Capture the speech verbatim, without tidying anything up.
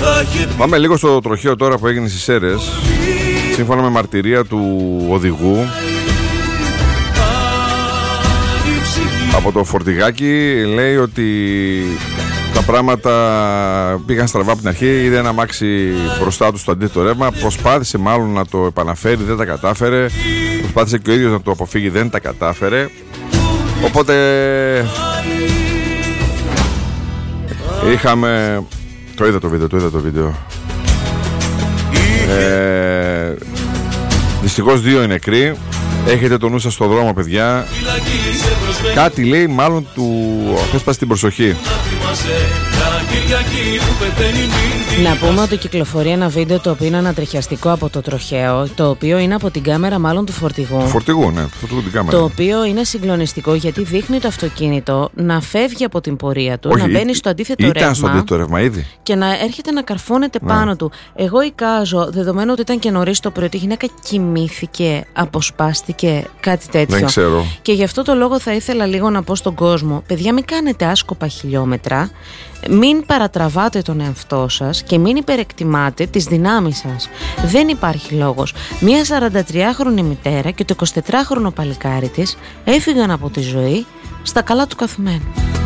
Πάμε λίγο στο τροχαίο τώρα που έγινε στις Σέρρες. Σύμφωνα με μαρτυρία του οδηγού από το φορτηγάκι, λέει ότι τα πράγματα πήγαν στραβά από την αρχή. Είδε ένα αμάξι μπροστά του στο αντίθετο ρεύμα. Προσπάθησε μάλλον να το επαναφέρει, δεν τα κατάφερε. Προσπάθησε και ο ίδιος να το αποφύγει, δεν τα κατάφερε. Οπότε είχαμε... Το είδα το βίντεο, το είδα το βίντεο. Ε... Δυστυχώς δύο είναι νεκροί. Έχετε το νου σας στο δρόμο, παιδιά. Κάτι λέει, μάλλον του απέσπασε την προσοχή. Να πούμε ότι κυκλοφορεί ένα βίντεο το οποίο είναι ανατριχιαστικό από το τροχαίο, το οποίο είναι από την κάμερα μάλλον του φορτηγού. Του φορτηγού, ναι, φορτηγού την κάμερα. Το οποίο είναι συγκλονιστικό γιατί δείχνει το αυτοκίνητο να φεύγει από την πορεία του, όχι, να μπαίνει στο αντίθετο ήταν ρεύμα. Ήταν στο αντίθετο ρεύμα ήδη. Και να έρχεται να καρφώνεται ναι. πάνω του. Εγώ εικάζω, δεδομένου ότι ήταν και νωρίς το πρωί, ότι η γυναίκα κοιμήθηκε, αποσπάστηκε, κάτι τέτοιο. Δεν ξέρω. Και γι' αυτό το λόγο θα ήθελα λίγο να πω στον κόσμο, παιδιά, μην κάνετε άσκοπα χιλιόμετρα. Μην παρατραβάτε τον εαυτό σας και μην υπερεκτιμάτε τις δυνάμεις σας. Δεν υπάρχει λόγος. Μία σαραντατριάχρονη μητέρα και το εικοσιτετράχρονο παλικάρι της έφυγαν από τη ζωή στα καλά του καθημένου.